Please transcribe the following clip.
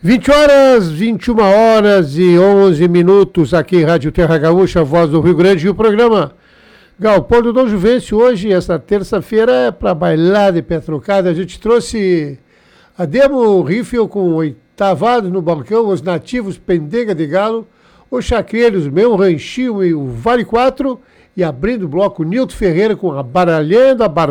20 horas, 21 horas e 11 minutos aqui em Rádio Terra Gaúcha, Voz do Rio Grande, e o programa Galpão do Dom Juvencio. Hoje, essa terça-feira, é para bailar de pé trocado. A gente trouxe a Demo Riffle com oitavado no balcão, os nativos Pendenga de Galo, os Chacreiros, Meu Ranchinho e o Vale 4, e abrindo o bloco Nilton Ferreira com a Baralhando a